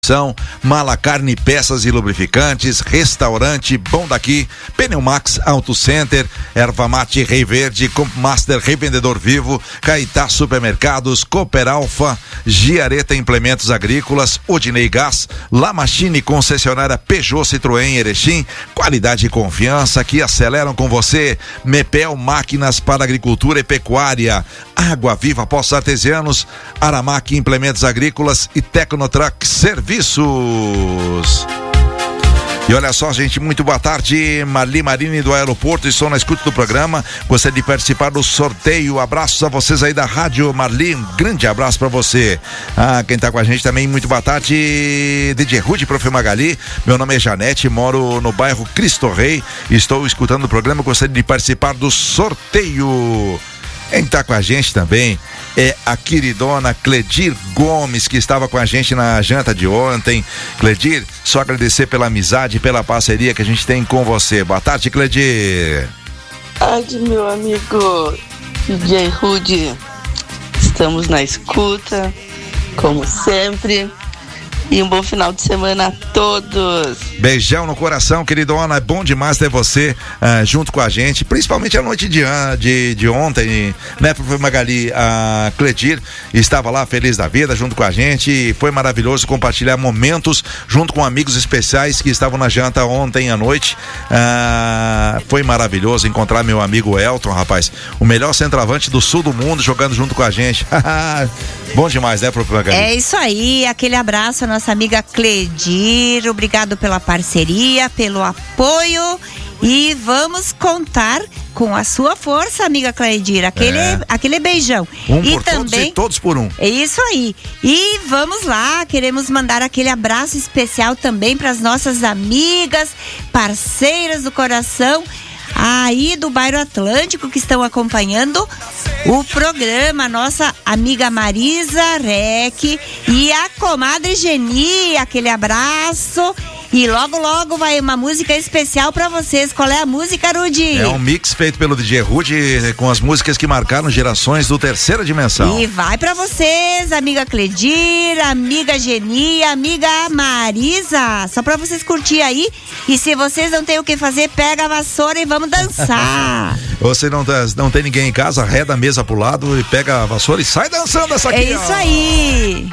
Distribuição, Mala Carne, Peças e Lubrificantes, Restaurante Bom Daqui, Pneumax Auto Center, Erva Mate Rei Verde, Compmaster Revendedor Vivo, Caetá Supermercados, Cooper Alfa, Giareta Implementos Agrícolas, Odinei Gás, La Machine Concessionária Peugeot Citroën Erechim, qualidade e confiança que aceleram com você. Mepel Máquinas para Agricultura e Pecuária, Água Viva Poços Artesianos, Aramac Implementos Agrícolas e Tecnotruck Serviços. E olha só, gente, muito boa tarde. Marli Marini do aeroporto, estou na escuta do programa. Gostaria de participar do sorteio. Abraços a vocês aí da Rádio Marli. Um grande abraço pra você. Quem tá com a gente também, muito boa tarde. DJ Rude, Prof. Magali. Meu nome é Janete, moro no bairro Cristo Rei. Estou escutando o programa. Gostaria de participar do sorteio. Quem tá com a gente também é a queridona Cledir Gomes, que estava com a gente na janta de ontem. Cledir, só agradecer pela amizade e pela parceria que a gente tem com você. Boa tarde, Cledir. Boa tarde, meu amigo DJ Rude. Estamos na escuta, como sempre. E um bom final de semana a todos. Beijão no coração, queridona. É bom demais ter você junto com a gente, principalmente a noite de ontem, né, Prof. Magali? A Cledir estava lá feliz da vida junto com a gente e foi maravilhoso compartilhar momentos junto com amigos especiais que estavam na janta ontem à noite. Foi maravilhoso encontrar meu amigo Elton, rapaz, o melhor centroavante do sul do mundo, jogando junto com a gente. Bom demais, né, Prof. Magali? É isso aí, aquele abraço a nossa amiga Cledir, obrigado pela parceria, pelo apoio, e vamos contar com a sua força, amiga Cledir, aquele beijão. E por também, todos e todos por um. É isso aí. E vamos lá, queremos mandar aquele abraço especial também para as nossas amigas, parceiras do coração, aí do bairro Atlântico, que estão acompanhando o programa, nossa amiga Marisa Rec e a comadre Geni, aquele abraço. E logo, logo vai uma música especial pra vocês. Qual é a música, Rudy? É um mix feito pelo DJ Rudy com as músicas que marcaram gerações do Terceira Dimensão. E vai pra vocês, amiga Cledir, amiga Geni, amiga Marisa. Só pra vocês curtir aí. E se vocês não têm o que fazer, pega a vassoura e vamos dançar. Você não tem ninguém em casa, arreda a mesa pro lado e pega a vassoura e sai dançando essa aqui. É isso aí.